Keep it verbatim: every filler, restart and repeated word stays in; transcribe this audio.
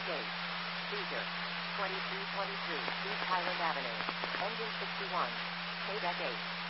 eight. Caesar. twenty-three twenty-three, East Highland Avenue. Engine sixty-one. K-Deck eight.